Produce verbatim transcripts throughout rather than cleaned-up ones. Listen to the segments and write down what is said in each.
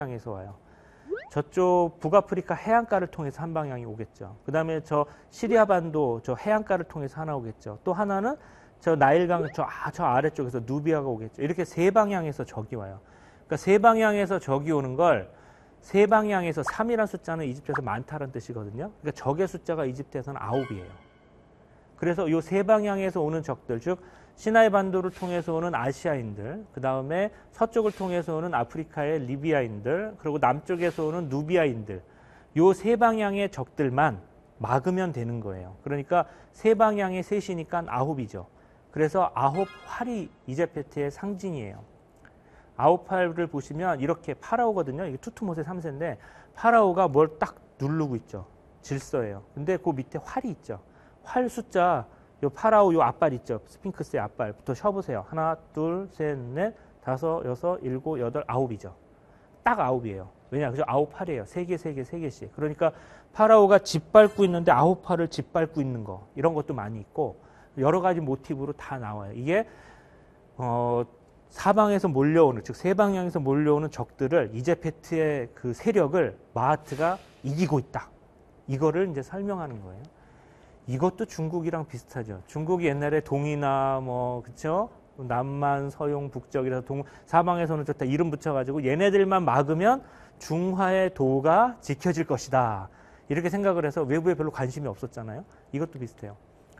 방향에서 와요. 저쪽 북아프리카 해안가를 통해서 한 방향이 오겠죠. 그 다음에 저 시리아 반도 저 해안가를 통해서 하나 오겠죠. 또 하나는 저 나일강 저, 아, 저 아래쪽에서 누비아가 오겠죠. 이렇게 세 방향에서 적이 와요. 그러니까 세 방향에서 적이 오는 걸 세 방향에서 삼이라는 숫자는 이집트에서 많다는 뜻이거든요. 그러니까 적의 숫자가 이집트에서는 아홉이에요. 그래서 이 세 방향에서 오는 적들, 즉 시나이 반도를 통해서 오는 아시아인들, 그 다음에 서쪽을 통해서 오는 아프리카의 리비아인들, 그리고 남쪽에서 오는 누비아인들, 이 세 방향의 적들만 막으면 되는 거예요. 그러니까 세 방향의 셋이니까 아홉이죠. 그래서 아홉 활이 이제페트의 상징이에요. 아홉 활을 보시면 이렇게 파라오거든요. 이게 투트모세 삼 세인데 파라오가 뭘 딱 누르고 있죠. 질서예요. 근데 그 밑에 활이 있죠. 활 숫자, 요 파라오 요 앞발 있죠. 스핑크스의 앞발부터 쉬어보세요. 하나, 둘, 셋, 넷, 다섯, 여섯, 일곱, 여덟, 아홉이죠. 딱 아홉이에요. 왜냐? 그죠? 아홉 팔이에요. 세 개, 세 개, 세 개씩. 그러니까 파라오가 짓밟고 있는데 아홉 팔을 짓밟고 있는 거. 이런 것도 많이 있고 여러 가지 모티브로 다 나와요. 이게 어, 사방에서 몰려오는, 즉 세 방향에서 몰려오는 적들을 이제페트의 그 세력을 마하트가 이기고 있다. 이거를 이제 설명하는 거예요. 이것도 중국이랑 비슷하죠. 중국이 옛날에 동이나 뭐 그쵸? 남만, 서용, 북적이라서 동 사방에서는 좋다 이름 붙여가지고 얘네들만 막으면 중화의 도가 지켜질 것이다. 이렇게 생각을 해서 외부에 별로 관심이 없었잖아요. 이것도 비슷해요.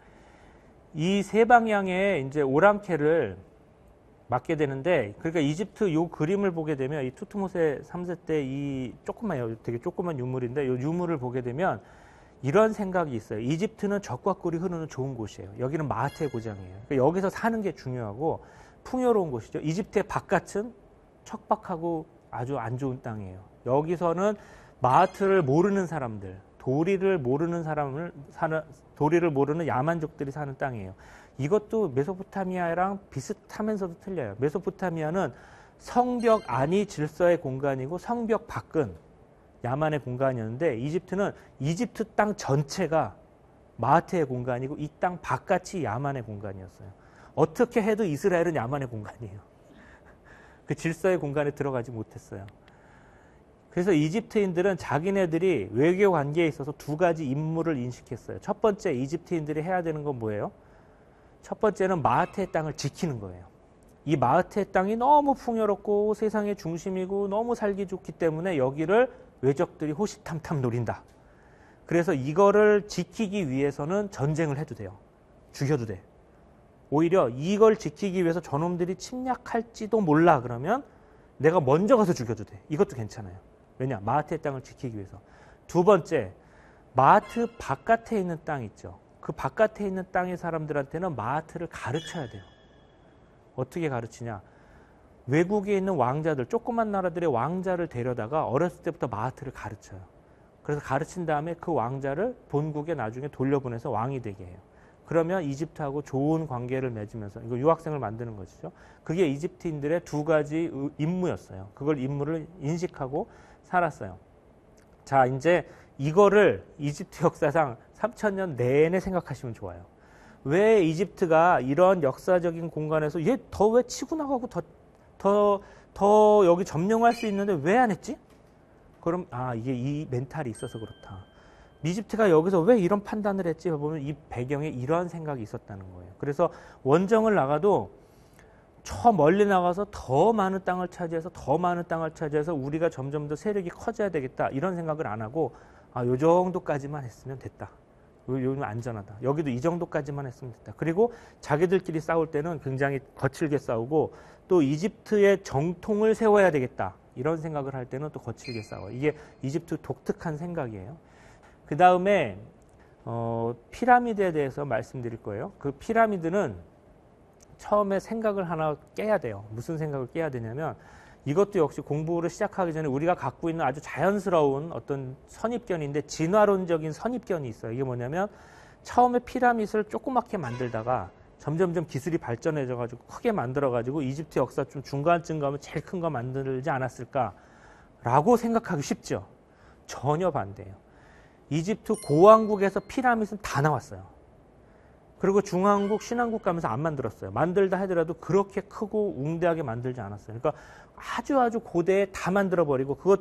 이 세 방향에 이제 오랑캐를 맞게 되는데, 그러니까 이집트 요 그림을 보게 되면 이 투트모세 삼 세 때 이 조그만요, 되게 조그만 유물인데 요 유물을 보게 되면 이런 생각이 있어요. 이집트는 적과 꿀이 흐르는 좋은 곳이에요. 여기는 마하트의 고장이에요. 그러니까 여기서 사는 게 중요하고 풍요로운 곳이죠. 이집트의 바깥은 척박하고 아주 안 좋은 땅이에요. 여기서는 마하트를 모르는 사람들, 도리를 모르는 사람을 사는, 도리를 모르는 야만족들이 사는 땅이에요. 이것도 메소포타미아랑 비슷하면서도 틀려요. 메소포타미아는 성벽 안이 질서의 공간이고 성벽 밖은 야만의 공간이었는데 이집트는 이집트 땅 전체가 마하트의 공간이고 이 땅 바깥이 야만의 공간이었어요. 어떻게 해도 이스라엘은 야만의 공간이에요. 그 질서의 공간에 들어가지 못했어요. 그래서 이집트인들은 자기네들이 외교 관계에 있어서 두 가지 임무를 인식했어요. 첫 번째, 이집트인들이 해야 되는 건 뭐예요? 첫 번째는 마하트의 땅을 지키는 거예요. 이 마하트의 땅이 너무 풍요롭고 세상의 중심이고 너무 살기 좋기 때문에 여기를 외적들이 호시탐탐 노린다. 그래서 이거를 지키기 위해서는 전쟁을 해도 돼요. 죽여도 돼. 오히려 이걸 지키기 위해서 저놈들이 침략할지도 몰라 그러면 내가 먼저 가서 죽여도 돼. 이것도 괜찮아요. 왜냐? 마하트의 땅을 지키기 위해서. 두 번째, 마하트 바깥에 있는 땅 있죠. 그 바깥에 있는 땅의 사람들한테는 마하트를 가르쳐야 돼요. 어떻게 가르치냐? 외국에 있는 왕자들, 조그만 나라들의 왕자를 데려다가 어렸을 때부터 마하트를 가르쳐요. 그래서 가르친 다음에 그 왕자를 본국에 나중에 돌려보내서 왕이 되게 해요. 그러면 이집트하고 좋은 관계를 맺으면서, 이거 유학생을 만드는 것이죠. 그게 이집트인들의 두 가지 임무였어요. 그걸 임무를 인식하고 살았어요. 자, 이제 이거를 이집트 역사상 삼천 년 내내 생각하시면 좋아요. 왜 이집트가 이런 역사적인 공간에서 얘 더 왜 치고 나가고 더, 더, 더 여기 점령할 수 있는데 왜 안 했지? 그럼 아 이게 이 멘탈이 있어서 그렇다. 이집트가 여기서 왜 이런 판단을 했지? 보면 이 배경에 이러한 생각이 있었다는 거예요. 그래서 원정을 나가도 저 멀리 나가서 더 많은 땅을 차지해서 더 많은 땅을 차지해서 우리가 점점 더 세력이 커져야 되겠다. 이런 생각을 안 하고 아, 요 정도까지만 했으면 됐다. 요즘 안전하다. 여기도 이 정도까지만 했으면 됐다. 그리고 자기들끼리 싸울 때는 굉장히 거칠게 싸우고 또 이집트의 정통을 세워야 되겠다. 이런 생각을 할 때는 또 거칠게 싸워요. 이게 이집트 독특한 생각이에요. 그 다음에 어, 피라미드에 대해서 말씀드릴 거예요. 그 피라미드는 처음에 생각을 하나 깨야 돼요. 무슨 생각을 깨야 되냐면 이것도 역시 공부를 시작하기 전에 우리가 갖고 있는 아주 자연스러운 어떤 선입견인데 진화론적인 선입견이 있어요. 이게 뭐냐면 처음에 피라미드를 조그맣게 만들다가 점점점 기술이 발전해져가지고 크게 만들어가지고 이집트 역사 좀 중간쯤 가면 제일 큰 거 만들지 않았을까라고 생각하기 쉽죠. 전혀 반대예요. 이집트 고왕국에서 피라미드는 다 나왔어요. 그리고 중한국, 신한국 가면서 안 만들었어요. 만들다 하더라도 그렇게 크고 웅대하게 만들지 않았어요. 그러니까 아주 아주 고대에 다 만들어버리고 그것